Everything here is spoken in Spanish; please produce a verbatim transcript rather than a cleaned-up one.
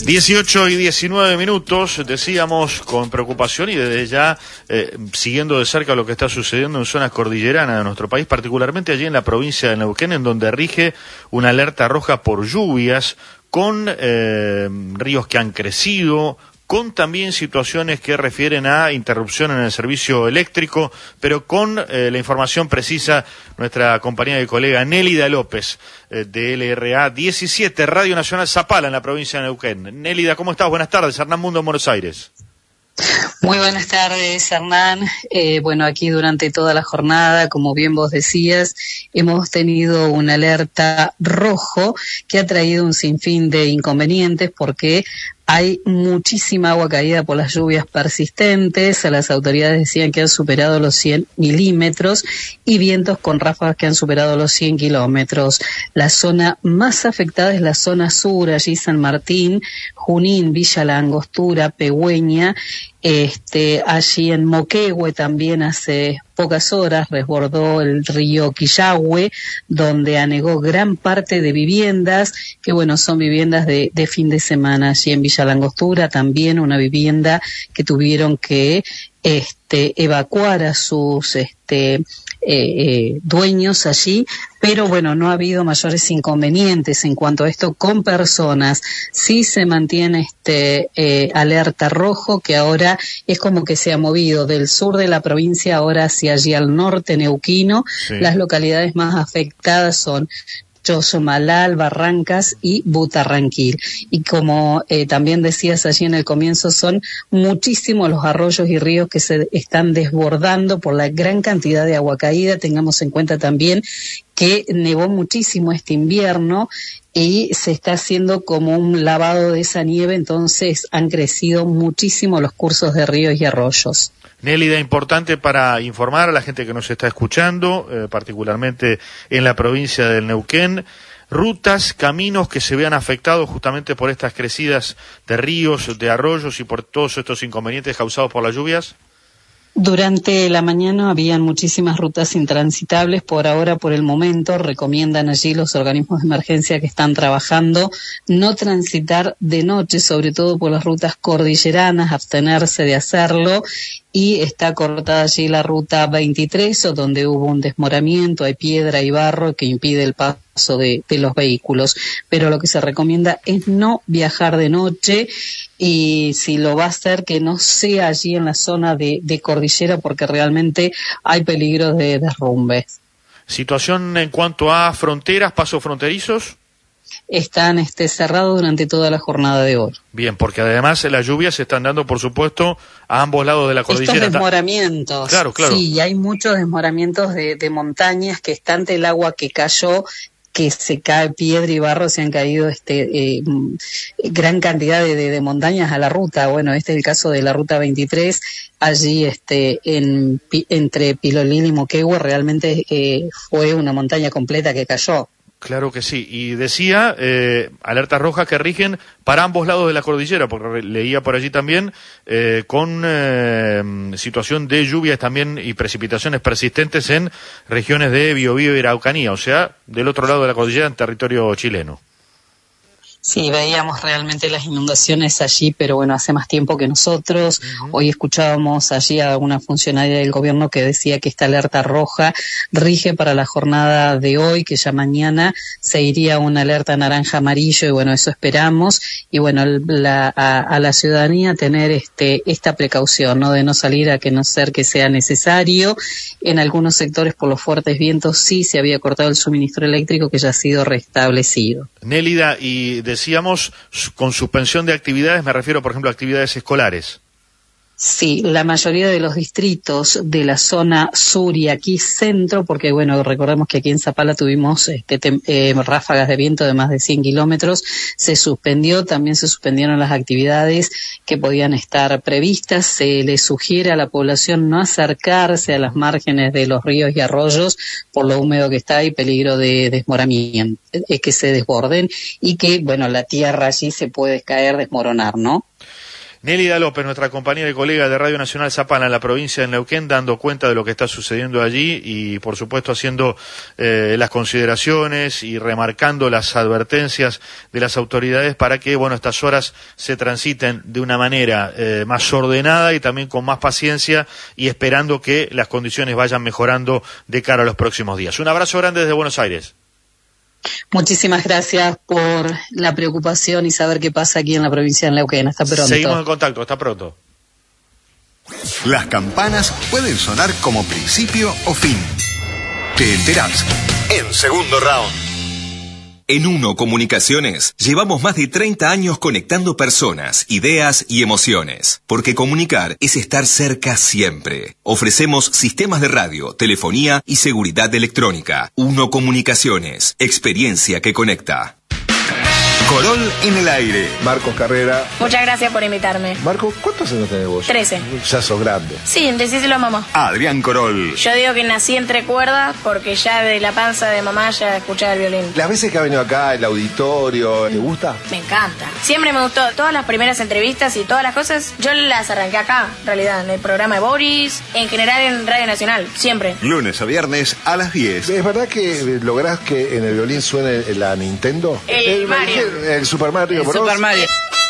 dieciocho y diecinueve minutos, decíamos con preocupación y desde ya eh, siguiendo de cerca lo que está sucediendo en zonas cordilleranas de nuestro país, particularmente allí en la provincia de Neuquén, en donde rige una alerta roja por lluvias, con eh, ríos que han crecido, con también situaciones que refieren a interrupción en el servicio eléctrico, pero con eh, la información precisa nuestra compañera y colega Nélida López, eh, de L R A diecisiete, Radio Nacional Zapala, en la provincia de Neuquén. Nélida, ¿cómo estás? Buenas tardes. Hernán Mundo en Buenos Aires. Muy buenas tardes, Hernán. Eh, bueno, aquí durante toda la jornada, como bien vos decías, hemos tenido una alerta rojo que ha traído un sinfín de inconvenientes porque hay muchísima agua caída por las lluvias persistentes. Las autoridades decían que han superado los cien milímetros y vientos con ráfagas que han superado los cien kilómetros. La zona más afectada es la zona sur, allí San Martín, Junín, Villa La Angostura, Pegüeña. Este, allí en Moquegüe también hace pocas horas resbordó el río Quillahue, donde anegó gran parte de viviendas, que bueno, son viviendas de, de fin de semana. Allí en Villa La Angostura también una vivienda que tuvieron que este, evacuar a sus este, eh, eh, dueños allí, pero bueno, no ha habido mayores inconvenientes en cuanto a esto con personas. Sí se mantiene este eh, alerta rojo, que ahora es como que se ha movido del sur de la provincia ahora hacia allí al norte neuquino. Sí. Las localidades más afectadas son Chosomalal, Barrancas y Butarranquil. Y como eh, también decías allí en el comienzo, son muchísimos los arroyos y ríos que se están desbordando por la gran cantidad de agua caída. Tengamos en cuenta también que nevó muchísimo este invierno y se está haciendo como un lavado de esa nieve, entonces han crecido muchísimo los cursos de ríos y arroyos. Nélida, importante para informar a la gente que nos está escuchando, eh, particularmente en la provincia del Neuquén, rutas, caminos que se vean afectados justamente por estas crecidas de ríos, de arroyos y por todos estos inconvenientes causados por las lluvias. Durante la mañana habían muchísimas rutas intransitables. Por ahora, por el momento, recomiendan allí los organismos de emergencia que están trabajando no transitar de noche, sobre todo por las rutas cordilleranas, abstenerse de hacerlo. Y está cortada allí la ruta veintitrés, donde hubo un desmoramiento, hay piedra y barro que impide el paso de, de los vehículos. Pero lo que se recomienda es no viajar de noche, y si lo va a hacer, que no sea allí en la zona de, de cordillera, porque realmente hay peligro de derrumbe. ¿Situación en cuanto a fronteras, pasos fronterizos? Están este, cerrados durante toda la jornada de hoy. Bien, porque además las lluvias se están dando, por supuesto, a ambos lados de la cordillera. Estos desmoramientos. Claro, claro. Sí, hay muchos desmoramientos de, de montañas que están del agua que cayó, que se cae piedra y barro, se han caído este eh, gran cantidad de, de, de montañas a la ruta. Bueno, este es el caso de la ruta veintitrés, allí este en entre Pilolín y Moquegüe realmente eh, fue una montaña completa que cayó. Claro que sí, y decía, eh, alertas rojas que rigen para ambos lados de la cordillera, porque leía por allí también, eh, con eh, situación de lluvias también y precipitaciones persistentes en regiones de Biobío y Araucanía, o sea, del otro lado de la cordillera en territorio chileno. Sí, veíamos realmente las inundaciones allí, pero bueno, hace más tiempo que nosotros. Uh-huh. Hoy escuchábamos allí a una funcionaria del gobierno que decía que esta alerta roja rige para la jornada de hoy, que ya mañana se iría una alerta naranja amarillo, y bueno, eso esperamos. Y bueno, la, a, a la ciudadanía tener este esta precaución, ¿no? De no salir a que no ser que sea necesario. En algunos sectores, por los fuertes vientos, sí se había cortado el suministro eléctrico, que ya ha sido restablecido. Nélida, y decíamos, con suspensión de actividades, me refiero, por ejemplo, a actividades escolares. Sí, la mayoría de los distritos de la zona sur y aquí centro, porque bueno, recordemos que aquí en Zapala tuvimos este, te, eh, ráfagas de viento de más de cien kilómetros, se suspendió, también se suspendieron las actividades que podían estar previstas. Se le sugiere a la población no acercarse a las márgenes de los ríos y arroyos por lo húmedo que está y peligro de desmoronamiento, eh, que se desborden y que, bueno, la tierra allí se puede caer, desmoronar, ¿no? Nélida López, nuestra compañera y colega de Radio Nacional Zapala en la provincia de Neuquén, dando cuenta de lo que está sucediendo allí y, por supuesto, haciendo eh, las consideraciones y remarcando las advertencias de las autoridades para que, bueno, estas horas se transiten de una manera eh, más ordenada y también con más paciencia y esperando que las condiciones vayan mejorando de cara a los próximos días. Un abrazo grande desde Buenos Aires. Muchísimas gracias por la preocupación y saber qué pasa aquí en la provincia de Neuquén. Hasta pronto. Seguimos en contacto. Hasta pronto. Las campanas pueden sonar como principio o fin. Te enterás en Segundo Round. En Uno Comunicaciones llevamos más de treinta años conectando personas, ideas y emociones. Porque comunicar es estar cerca siempre. Ofrecemos sistemas de radio, telefonía y seguridad electrónica. Uno Comunicaciones, experiencia que conecta. Corol en el aire. Marcos Carrera. Muchas gracias por invitarme. Marcos, ¿cuántos años tenés vos? Trece. Ya sos grande. Sí, decíselo a mamá. Adrián Corol. Yo digo que nací entre cuerdas porque ya de la panza de mamá ya escuchaba el violín. Las veces que ha venido acá, el auditorio, ¿te gusta? Me encanta. Siempre me gustó. Todas las primeras entrevistas y todas las cosas, yo las arranqué acá, en realidad, en el programa de Boris, en general en Radio Nacional, siempre. Lunes a viernes a las diez. ¿Es verdad que lográs que en el violín suene la Nintendo? El Mario. El Super Mario El Bros. Super Mario.